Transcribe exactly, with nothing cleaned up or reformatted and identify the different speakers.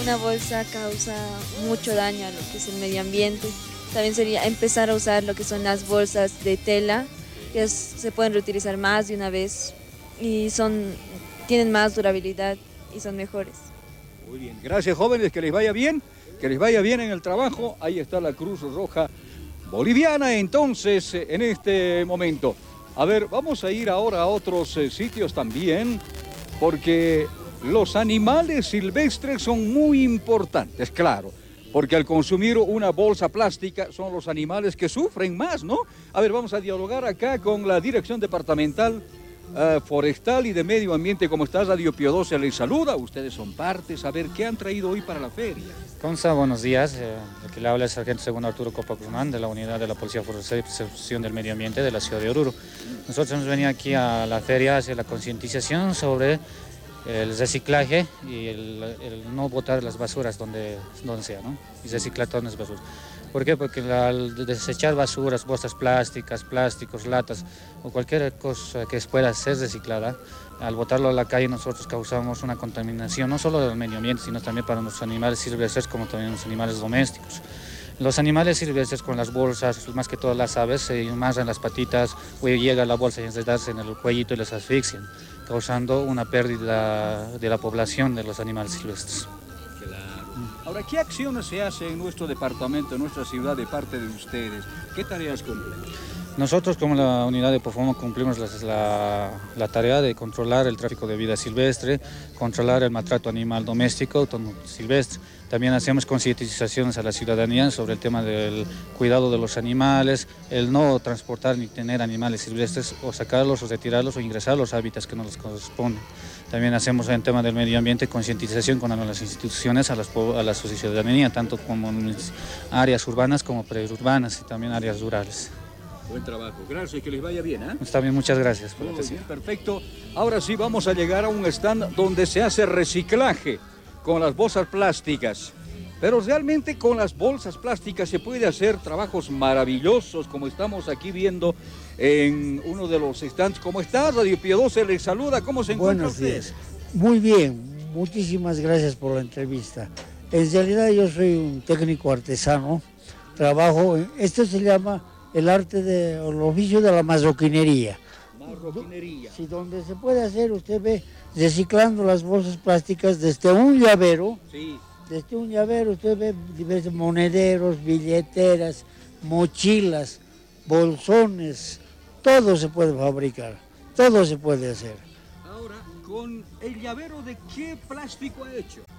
Speaker 1: una bolsa causa mucho daño a lo que es el medio ambiente. También sería empezar a usar lo que son las bolsas de tela, que es- se pueden reutilizar más de una vez y son, tienen más durabilidad y son mejores.
Speaker 2: Muy bien, gracias jóvenes, que les vaya bien, que les vaya bien en el trabajo. Ahí está la Cruz Roja Boliviana entonces eh, en este momento. A ver, vamos a ir ahora a otros eh, sitios también, porque los animales silvestres son muy importantes, claro, porque al consumir una bolsa plástica son los animales que sufren más, ¿no? A ver, vamos a dialogar acá con la Dirección Departamental eh, Forestal y de Medio Ambiente. ¿Cómo estás? Radio Pío doce les saluda. Ustedes son partes. A ver, ¿qué han traído hoy para la feria?
Speaker 3: Consta, buenos días. Eh, el que le habla es el sargento segundo Arturo Copa Guzmán, de la Unidad de la Policía Forestal y Protección del Medio Ambiente de la ciudad de Oruro. Nosotros hemos venido aquí a la feria a hacer la concientización sobre el reciclaje y el, el no botar las basuras donde, donde sea, ¿no? Y reciclar todas las basuras. ¿Por qué? Porque la- al desechar basuras, bolsas plásticas, plásticos, latas o cualquier cosa que pueda ser reciclada, al botarlo a la calle nosotros causamos una contaminación no solo del medio ambiente, sino también para los animales silvestres como también los animales domésticos. Los animales silvestres con las bolsas, más que todas las aves, se amarran las patitas, o llega la bolsa y enredarse en el cuellito y les asfixian, causando una pérdida de la población de los animales silvestres.
Speaker 2: Ahora, ¿qué acciones se hacen en nuestro departamento, en nuestra ciudad, de parte de ustedes? ¿Qué tareas cumplen?
Speaker 3: Nosotros como la unidad de Pofomo cumplimos la, la, la tarea de controlar el tráfico de vida silvestre, controlar el maltrato animal doméstico, autónomo silvestre. También hacemos concientizaciones a la ciudadanía sobre el tema del cuidado de los animales, el no transportar ni tener animales silvestres o sacarlos o retirarlos o ingresar a los hábitats que no les corresponden. También hacemos en tema del medio ambiente concientización con las instituciones, a, las, a la ciudadanía, tanto como en áreas urbanas como preurbanas y también áreas rurales.
Speaker 2: Buen trabajo. Gracias, que les vaya bien, ¿eh?
Speaker 3: Está bien, muchas gracias por la
Speaker 2: Muy
Speaker 3: atención.
Speaker 2: bien, perfecto. Ahora sí vamos a llegar a un stand donde se hace reciclaje con las bolsas plásticas. Pero realmente con las bolsas plásticas se puede hacer trabajos maravillosos, como estamos aquí viendo en uno de los stands. ¿Cómo estás? Radio Pío doce les saluda. ¿Cómo se encuentra
Speaker 4: Buenos
Speaker 2: usted?
Speaker 4: días. Muy bien, muchísimas gracias por la entrevista. En realidad yo soy un técnico artesano, trabajo, en, esto se llama el arte de, el oficio de la marroquinería.
Speaker 2: Marroquinería.
Speaker 4: Sí, donde se puede hacer, usted ve, reciclando las bolsas plásticas desde un llavero,
Speaker 2: Sí.
Speaker 4: desde un llavero usted ve diversos monederos, billeteras, mochilas, bolsones, todo se puede fabricar, todo se puede hacer.
Speaker 2: Ahora, ¿con el llavero de qué plástico ha hecho?